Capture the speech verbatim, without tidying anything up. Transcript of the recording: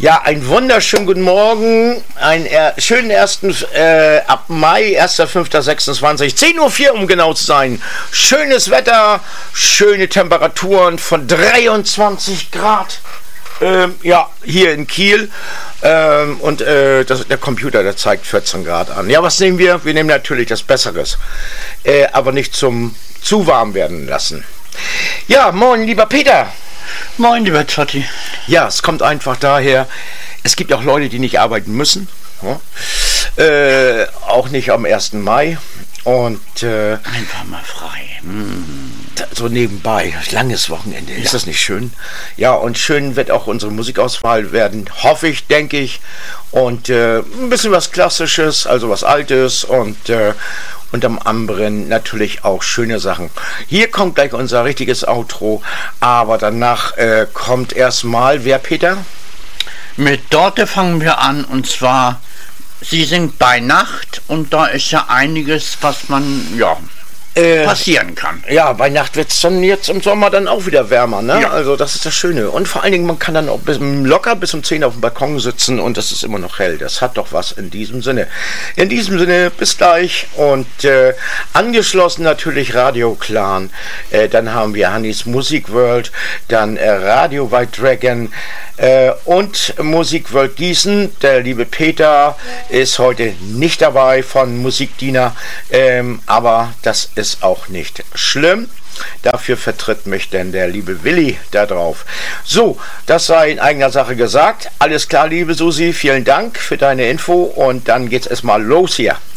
Ja, einen wunderschönen guten Morgen, einen er, schönen ersten äh, ab Mai, erster fünfter sechsundzwanzig, zehn Uhr vier um genau zu sein. Schönes Wetter, schöne Temperaturen von dreiundzwanzig Grad. Ähm, ja, hier in Kiel. Ähm, und äh, das, der Computer, der zeigt vierzehn Grad an. Ja, was nehmen wir? Wir nehmen natürlich das Besseres. Äh, aber nicht zum zu warm werden lassen. Ja, moin, lieber Peter. Moin, lieber Zotti. Ja, es kommt einfach daher, es gibt auch Leute, die nicht arbeiten müssen. Ja? Äh, auch nicht am ersten Mai. Und äh, einfach mal frei. Mm. So nebenbei, langes Wochenende, ist ja. Das nicht schön? Ja, und schön wird auch unsere Musikauswahl werden, hoffe ich, denke ich. Und äh, ein bisschen was Klassisches, also was Altes und äh, unterm anderen natürlich auch schöne Sachen. Hier kommt gleich unser richtiges Outro, aber danach äh, kommt erstmal, wer, Peter? Mit Dorte fangen wir an, und zwar, sie singt bei Nacht, und da ist ja einiges, was man, ja... Äh, passieren kann. Ja, bei Nacht wird es dann jetzt im Sommer dann auch wieder wärmer, ne? Ja. Also das ist das Schöne. Und vor allen Dingen, man kann dann auch bis, locker bis um zehn auf dem Balkon sitzen und es ist immer noch hell. Das hat doch was in diesem Sinne. In diesem Sinne, bis gleich. Und äh, angeschlossen natürlich Radio Clan. Äh, dann haben wir Hannis Musik World, dann äh, Radio White Dragon äh, und Musik World Gießen. Der liebe Peter ist heute nicht dabei von Musikdiener, ähm, aber das ist ist auch nicht schlimm. Dafür vertritt mich denn der liebe Willi da drauf. So, das sei in eigener Sache gesagt. Alles klar, liebe Susi, vielen Dank für deine Info und dann geht's erstmal los hier.